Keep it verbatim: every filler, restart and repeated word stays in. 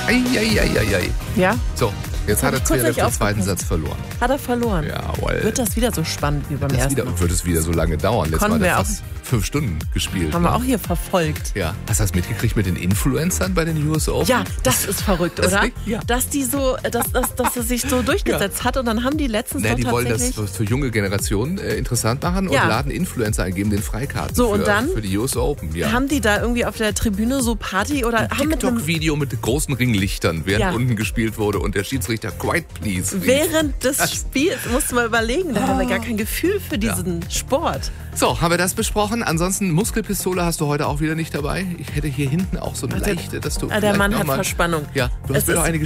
Eieieiei. Ja? So, jetzt hat er kurz den nicht zweiten aufgepasst. Satz verloren. Hat er verloren. Jawohl. Wird das wieder so spannend wie beim Das ersten wieder, Mal? wird es wieder so lange dauern? Jetzt Konnten war der wir auch- fast fünf Stunden gespielt. Haben ne? wir auch hier verfolgt. Ja. Hast du das mitgekriegt mit den Influencern bei den U S Open? Ja, das ist verrückt, Das oder? liegt- ja. Dass die so, dass, dass, dass es sich so durchgesetzt hat und dann haben die letztens Nee, doch die wollen das tatsächlich... für junge Generationen äh, interessant machen und Ja. laden Influencer ein, geben den Freikarten So, für, und dann für die U S Open. Ja. Haben die da irgendwie auf der Tribüne so Party oder haben mit einem, TikTok-Video mit großen Ringlichtern, während Ja. unten gespielt wurde und der Schiedsrichter quiet please rief. während des Spiels, musst du mal überlegen, da haben wir gar kein Gefühl für Ja. diesen Sport. So, haben wir das besprochen. Ansonsten Muskelpistole hast du heute auch wieder nicht dabei. Ich hätte hier hinten auch so eine leichte, dass du Ah, der vielleicht Mann noch hat mal, Verspannung. Ja, du Es hast mir doch ist- eine